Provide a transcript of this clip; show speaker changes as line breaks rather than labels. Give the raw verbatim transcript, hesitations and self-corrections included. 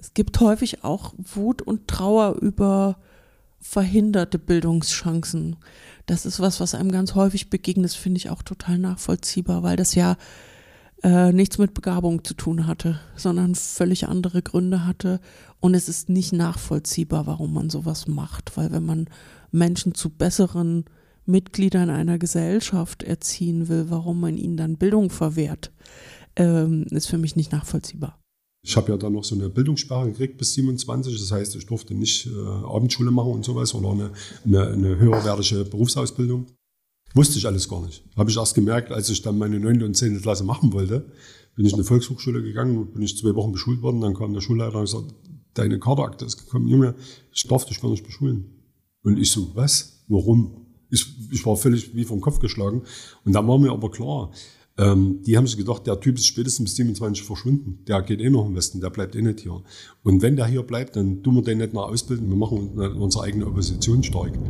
Es gibt häufig auch Wut und Trauer über verhinderte Bildungschancen. Das ist was, was einem ganz häufig begegnet. Das finde ich auch total nachvollziehbar, weil das ja äh, nichts mit Begabung zu tun hatte, sondern völlig andere Gründe hatte. Und es ist nicht nachvollziehbar, warum man sowas macht, weil wenn man Menschen zu besseren Mitgliedern einer Gesellschaft erziehen will, warum man ihnen dann Bildung verwehrt, ähm, ist für mich nicht nachvollziehbar.
Ich habe ja dann noch so eine Bildungssperre gekriegt bis siebenundzwanzig. Das heißt, ich durfte nicht äh, Abendschule machen und sowas oder eine, eine, eine höherwertige Berufsausbildung. Wusste ich alles gar nicht. Habe ich erst gemerkt, als ich dann meine neunte und zehnte Klasse machen wollte, bin ich in eine Volkshochschule gegangen, bin ich zwei Wochen beschult worden. Dann kam der Schulleiter und gesagt, deine Kaderakte ist gekommen, Junge, ich darf dich gar nicht beschulen. Und ich so, was? Warum? Ich, ich war völlig wie vom Kopf geschlagen. Und dann war mir aber klar, Ähm, die haben sich gedacht, der Typ ist spätestens bis siebenundzwanzig verschwunden. Der geht eh noch im Westen, der bleibt eh nicht hier. Und wenn der hier bleibt, dann tun wir den nicht mehr ausbilden. Wir machen unsere eigene Opposition stark.